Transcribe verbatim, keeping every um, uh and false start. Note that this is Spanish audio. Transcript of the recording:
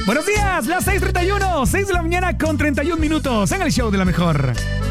Buenos días, las seis treinta y uno, seis de la mañana con treinta y un minutos en el show de la mejor.